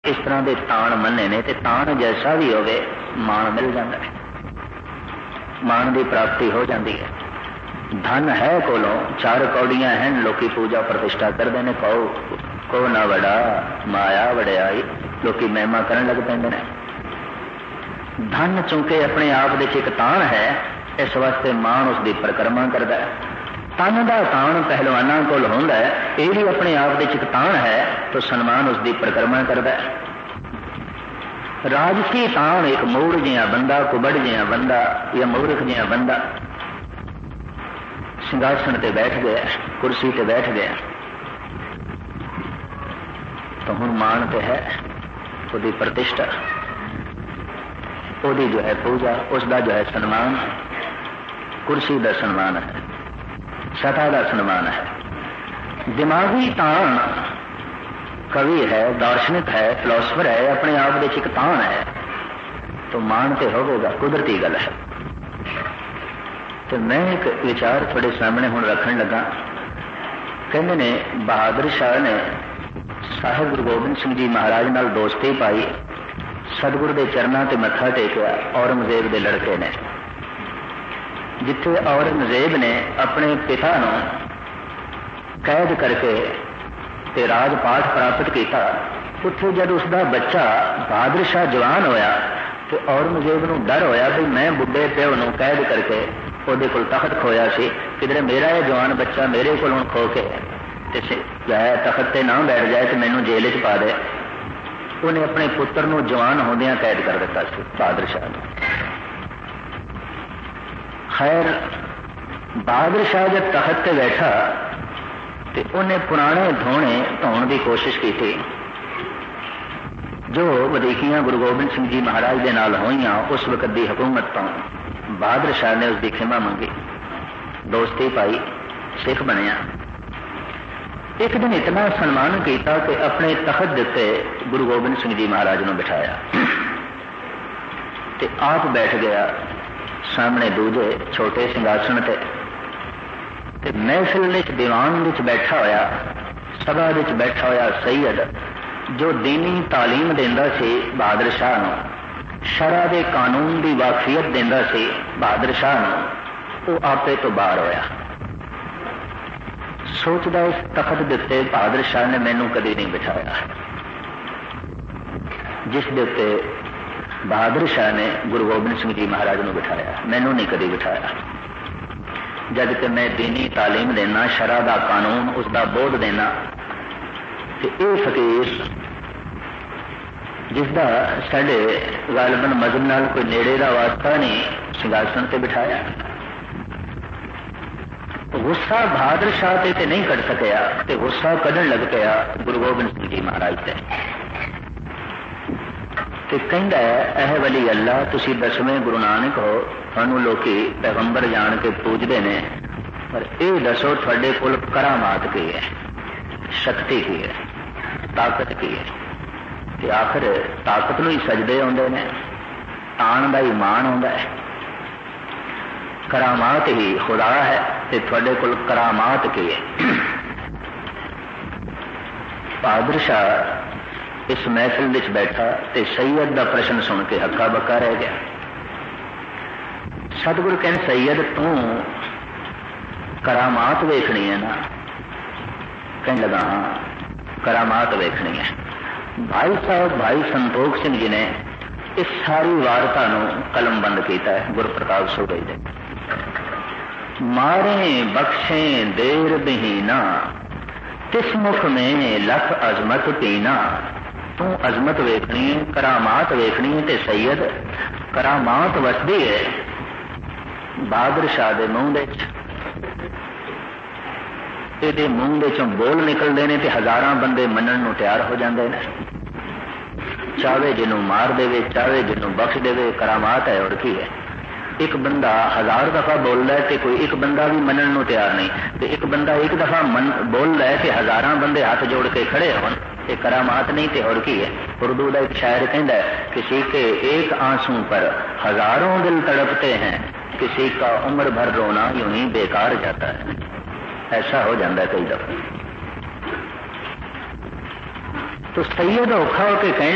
इस तरह के ताण मन्ने ने, ताण जैसा भी होवे मान मिल जाता है, मान की प्राप्ति हो जाती है। धन है कोलों, 4 कौड़ियां हैं, लोकी पूजा प्रतिष्ठा करते हैं, को ना वड़ा माया वड़ियाई, लोकी महिमा करन लग पैंदे ने। धन चूंकि अपने आप दे एक ताण है, इस वास्ते मान उसकी परिक्रमा करता है। तन का ताण पहलवाना कोल होंदा है, यह भी अपने आप दे एक ताण है, तो सन्मान उसकी परिक्रमा करता है। राजसी ताण एक मूड़ जिहा बंदा, कुबड़ जिहा बंदा या मूर्ख जिहा बंदा सिंहासन ते बैठ गया, कुर्सी ते बैठ गया, तो हुण मान ते है, उसकी प्रतिष्ठा, उसकी जो है पूजा, उसका जो है सन्मान, कुर्सी का सन्मान है, सत्ता का सन्मान है। दिमागी ताण कवि है, दार्शनिक है, फिलोसफर है, अपने आप दे एक ताण है, तो मान ते होगा, कुदरती गल है। तो मैं एक विचार थोड़े सामने हुण रखन लगा। कहते ने बहादुर शाह ने साहिब गुरु गोबिंद सिंह जी महाराज नाल दोस्ती पाई, सतगुरु के चरणों ते मत्था टेकिया औरंगजेब के लड़के ने। जिथे औरंगजेब ने अपने पिता नूं कैद करके ते राजपाठ प्राप्त किया, उत्थे जब उसका बच्चा बहादुर शाह जवान होया, तो औरंगजेब नूं डर होया भी मैं बुढ़े प्यो नूं कैद करके ਉਹਦੇ ਕੋਲ तखत खोया सी, किधरे मेरा यह जवान बच्चा मेरे को खो के तखत से ना बैठ जाए तो मैनू जेल च पा दे। उन्हें अपने पुत्र नूं जवान होंदियां कैद कर दिता सी बहादुर शाह ने। खैर बहादुर शाह जब तखत से बैठा तो उन्हें पुराने धोने धोने की कोशिश की थी, जो वधीकियां गुरु गोबिंद सिंह जी महाराज के नाल होईयां उस वक्त की हुकूमत तो बहादुर शाह ने उसकी खिमा मंगी, दोस्ती पाई, सिख बनया। एक दिन इतना सन्मान किया कि अपने तखत दिते गुरु गोबिंद सिंह जी महाराज ने बिठाया, ते आप बैठ गया सामने दूजे छोटे सिंहासन ते महफिल विच दीवान विच बैठा होया, सभा विच बैठा होया सैयद जो दीनी तालीम देंदा सी बहादुर शाह नूं, शरा दे कानून की वाकफियत देंदा सी बहादुर शाह नूं, वो आपे तो बाहर होया। सोचदा इस तखत दिते बहादुर शाह ने मैनू कभी नहीं बिठाया, जिस दे उत्ते बहादुर शाह ने गुरु गोबिंद सिंह जी महाराज नूं बिठाया, मैनू नहीं कभी बिठाया। जब कि मैं दीनी तालीम देना, शरा का कानून उसका बोध देना, तो यह फकीर जिसका साढ़े गालबन मजहब नाल कोई नेड़े का वास्ता नहीं, सिंहासन से बिठाया। गुस्सा बहादुर शाह ते नहीं कट सकिया, तो गुस्सा कढ़न लग पाया गुरु गोबिंद सिंह जी महाराज से। तो कहता है एह वली अल्लाह, तुसी 10वें गुरु नानक हो, थानू लोकी पैगंबर जान के पूजते ने, पर यह दसो थोड़े कोल करामात की है, शक्ति की है, ताकत की है। ते आखिर ताकत नूं ही सजदे आउंदे ने, ताण दा ईमान आउंदा है, करामात ही खुदा है, ते तुहाडे कोल करामात की है। बहादुर शाह इस महफिल विच बैठा ते सैयद दा प्रश्न सुन के हक्का बक्का रह गया। सतगुरु कहन सैयद तू करामात वेखनी है ना? कहने लगा हाँ करामात वेखनी है। भाई साहब भाई संतोख सिंह जी ने इस सारी वार्ता नूं कलमबंद किया है गुरु प्रताप सूबे दे। मारे बख्शे देर बहीना, तिस मुख में लख अजमत पीना। तू अजमत वेखनी है, करामात वेखनी है, ते सैयद करामात वसदी है बहादुर शाह दे मूँह दे ਇਹਦੇ ਮੂੰਹ ਦੇ ਚੋਂ ਬੋਲ ਨਿਕਲਦੇ ਨੇ ਤੇ ਹਜ਼ਾਰਾਂ ਬੰਦੇ ਮੰਨਣ ਨੂੰ ਤਿਆਰ ਹੋ ਜਾਂਦੇ ਨੇ। ਚਾਹੇ ਜਿਹਨੂੰ ਮਾਰ ਦੇਵੇ, ਚਾਹੇ ਜਿਹਨੂੰ ਬਖਸ਼ ਦੇਵੇ, ਕਰਾਮਾਤ ਹੈ। ਹੋਰ ਕੀ ਹੈ? ਇੱਕ ਬੰਦਾ 1000 ਦਫਾ ਬੋਲਦਾ ਹੈ ਤੇ ਕੋਈ ਇੱਕ ਬੰਦਾ ਵੀ ਮੰਨਣ ਨੂੰ ਤਿਆਰ ਨਹੀਂ, ਤੇ ਇੱਕ ਬੰਦਾ ਇੱਕ ਦਫਾ ਬੋਲਦਾ ਹੈ ਤੇ ਹਜ਼ਾਰਾਂ ਬੰਦੇ ਹੱਥ ਜੋੜ ਕੇ ਖੜੇ ਹੋਣ, ਇਹ करामात नहीं ਤੇ ਹੋਰ ਕੀ है? उर्दू का एक शायर कहता है किसी के एक आंसू पर हजारों दिल तड़पते हैं, किसी का उम्र भर रोना यूं ही बेकार जाता है। ऐसा हो जाता है कई दफा। तो सैयद औखा होके कह